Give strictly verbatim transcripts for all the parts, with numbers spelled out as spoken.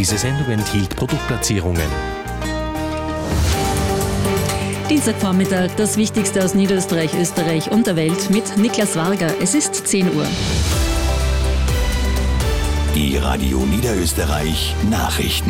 Diese Sendung enthielt Produktplatzierungen. Dienstagvormittag, das Wichtigste aus Niederösterreich, Österreich und der Welt mit Niklas Varga. Es ist zehn Uhr. Die Radio Niederösterreich Nachrichten.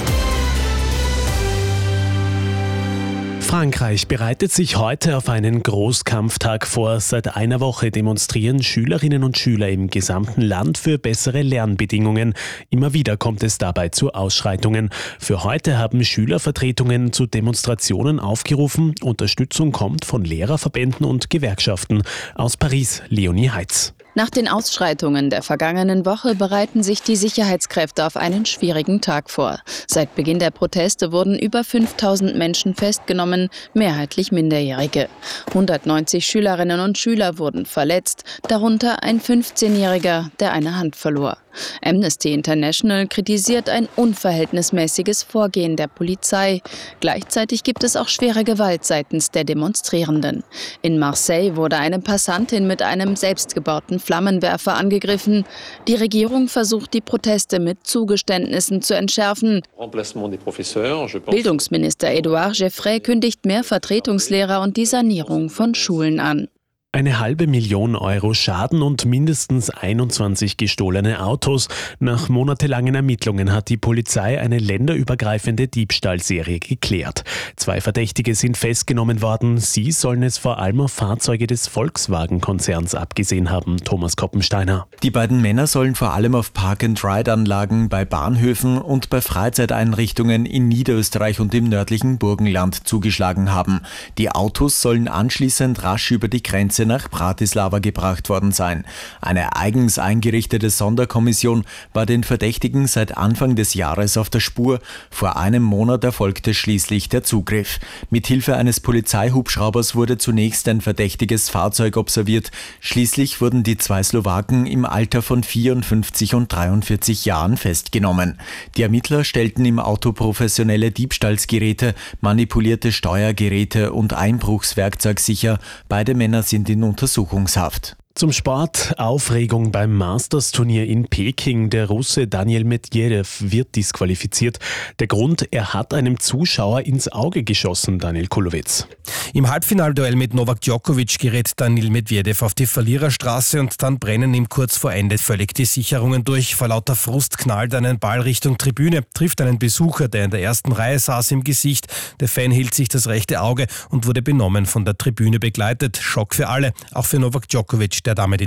Frankreich bereitet sich heute auf einen Großkampftag vor. Seit einer Woche demonstrieren Schülerinnen und Schüler im gesamten Land für bessere Lernbedingungen. Immer wieder kommt es dabei zu Ausschreitungen. Für heute haben Schülervertretungen zu Demonstrationen aufgerufen. Unterstützung kommt von Lehrerverbänden und Gewerkschaften. Aus Paris, Leonie Heitz. Nach den Ausschreitungen der vergangenen Woche bereiten sich die Sicherheitskräfte auf einen schwierigen Tag vor. Seit Beginn der Proteste wurden über fünftausend Menschen festgenommen, mehrheitlich Minderjährige. hundertneunzig Schülerinnen und Schüler wurden verletzt, darunter ein fünfzehnjähriger, der eine Hand verlor. Amnesty International kritisiert ein unverhältnismäßiges Vorgehen der Polizei. Gleichzeitig gibt es auch schwere Gewalt seitens der Demonstrierenden. In Marseille wurde eine Passantin mit einem selbstgebauten Flammenwerfer angegriffen. Die Regierung versucht, die Proteste mit Zugeständnissen zu entschärfen. Bildungsminister Édouard Geoffrey kündigt mehr Vertretungslehrer und die Sanierung von Schulen an. Eine halbe Million Euro Schaden und mindestens einundzwanzig gestohlene Autos. Nach monatelangen Ermittlungen hat die Polizei eine länderübergreifende Diebstahlserie geklärt. Zwei Verdächtige sind festgenommen worden. Sie sollen es vor allem auf Fahrzeuge des Volkswagen-Konzerns abgesehen haben. Thomas Koppensteiner. Die beiden Männer sollen vor allem auf Park-and-Ride-Anlagen bei Bahnhöfen und bei Freizeiteinrichtungen in Niederösterreich und im nördlichen Burgenland zugeschlagen haben. Die Autos sollen anschließend rasch über die Grenze nach Bratislava gebracht worden sein. Eine eigens eingerichtete Sonderkommission war den Verdächtigen seit Anfang des Jahres auf der Spur. Vor einem Monat erfolgte schließlich der Zugriff. Mithilfe eines Polizeihubschraubers wurde zunächst ein verdächtiges Fahrzeug observiert. Schließlich wurden die zwei Slowaken im Alter von vierundfünfzig und dreiundvierzig Jahren festgenommen. Die Ermittler stellten im Auto professionelle Diebstahlsgeräte, manipulierte Steuergeräte und Einbruchswerkzeug sicher. Beide Männer sind in Untersuchungshaft. Zum Sport: Aufregung beim Masters-Turnier in Peking. Der Russe Daniil Medvedev wird disqualifiziert. Der Grund: Er hat einem Zuschauer ins Auge geschossen, Daniel Kulowitz. Im Halbfinalduell mit Novak Djokovic gerät Daniil Medvedev auf die Verliererstraße und dann brennen ihm kurz vor Ende völlig die Sicherungen durch. Vor lauter Frust knallt einen Ball Richtung Tribüne, trifft einen Besucher, der in der ersten Reihe saß, im Gesicht. Der Fan hielt sich das rechte Auge und wurde benommen von der Tribüne begleitet. Schock für alle, auch für Novak Djokovic, der damit in